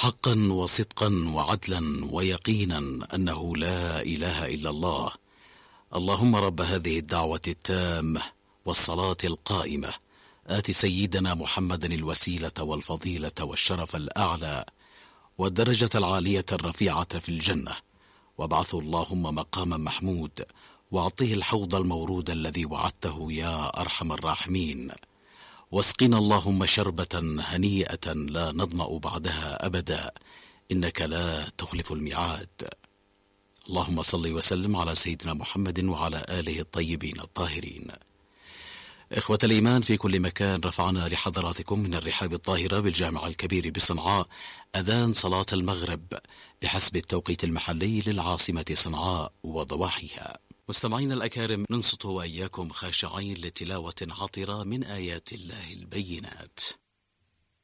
حقا وصدقا وعدلا ويقينا أنه لا إله إلا الله. اللهم رب هذه الدعوة التامة والصلاة القائمة آت سيدنا محمدا الوسيلة والفضيلة والشرف الأعلى والدرجة العالية الرفيعة في الجنة، وابعثه اللهم مقاما محمود، واعطيه الحوض المورود الذي وعدته يا أرحم الراحمين، واسقنا اللهم شربة هنيئة لا نظمأ بعدها أبدا، إنك لا تخلف الميعاد. اللهم صل وسلم على سيدنا محمد وعلى آله الطيبين الطاهرين. إخوة الإيمان في كل مكان، رفعنا لحضراتكم من الرحاب الطاهرة بالجامع الكبير بصنعاء أذان صلاة المغرب بحسب التوقيت المحلي للعاصمة صنعاء وضواحيها. مستمعين الأكارم، ننصت وإياكم خاشعين لتلاوة عطرة من آيات الله البينات.